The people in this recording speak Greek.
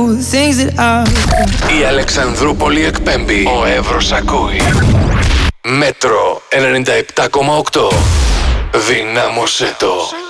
the things that I... Η Αλεξανδρούπολη εκπέμπει. Ο Εύρος ακούει. Μέτρο 97,8. Δυνάμωσέ το.